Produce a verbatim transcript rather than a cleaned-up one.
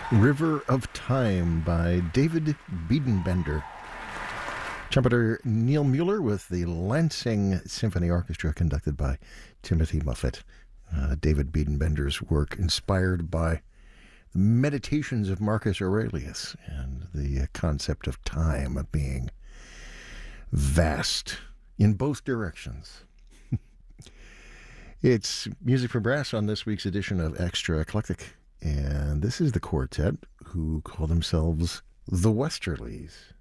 River of Time by David Biedenbender. Trumpeter Neil Mueller with the Lansing Symphony Orchestra conducted by Timothy Muffet. Uh, David Biedenbender's work inspired by the meditations of Marcus Aurelius and the uh, concept of time being vast in both directions. It's music for brass on this week's edition of Extra Eclectic, and this is the quartet who call themselves the Westerlies.